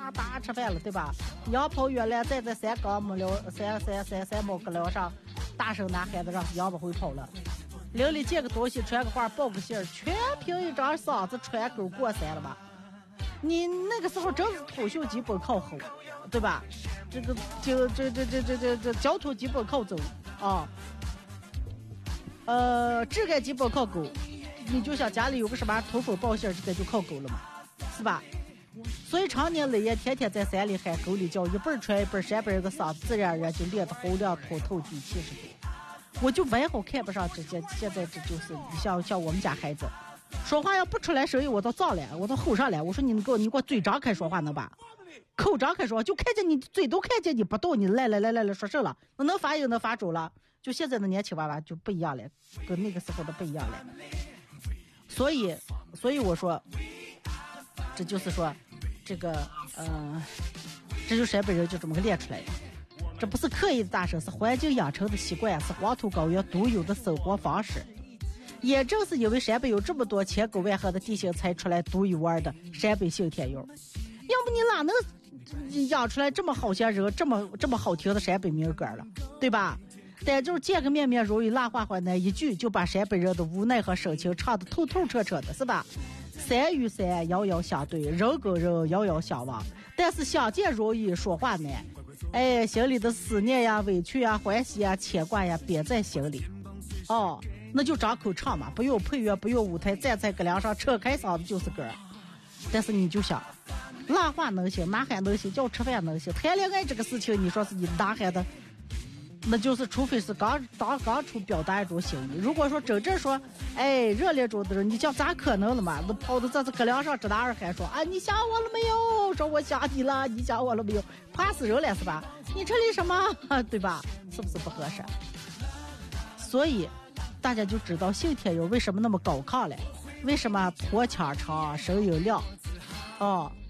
哒吃饭了，对吧？羊跑远了，再在三毛阁僚上大声呐喊的让羊不会跑了。邻里见个东西传个话报个信儿，全凭一张嗓子穿沟过山了吧？你那个时候真是土秀基本靠吼，对吧？这交通基本靠走啊，这个基本靠狗。你就像家里有个什么通风报信，这个就靠狗了嘛，是吧？所以常年累月天天在山里喊狗里叫，一辈传一辈，山边人的嗓子自然而然就练得洪亮透具气势多。我就完好看不上这些，现在这就是像我们家孩子说话要不出来声音，我都燥了，我都吼上来。我说你给我嘴张开说话能吧？口张开说话，就看见你嘴都看见你不动，你来说什了？能发音能发主了。就现在的年轻娃娃就不一样了，跟那个时候的不一样了。所以我说，这就是说，这个这就陕北人就这么个练出来的。这不是刻意的大声，是环境养成的习惯，是黄土高原独有的生活方式。也正是因为陕北有这么多千沟万壑的地形，才出来独一无二的陕北信天游。要不你哪能养出来这么好些人，这么好听的陕北民歌了，对吧？但就是见个面容易，拉话难，一句就把陕北人的无奈和深情唱得透彻的，是吧？山与山遥遥相对，人跟人遥遥相望，但是相见容易说话难。哎，心里的思念呀、委屈呀、欢喜呀、牵挂呀，憋在心里。哦，那就张口唱嘛，不用配乐，不用舞台，站在歌梁上扯开嗓子就是歌。但是你就想，拉话能行，呐喊能行，叫吃饭能行，谈恋爱这个事情，你说是你呐喊的，那就是除非是刚出表达一种心意。如果说真正说，哎，热恋中的人，你讲咋可能了嘛？都跑到这歌梁上直打耳喊说啊，你想我了没有？说我想你了，你想我了没有？怕死人了是吧？你这里什么？对吧？是不是不合适？所以大家就知道信天游为什么那么高亢了，为什么拖腔长声音亮，哦，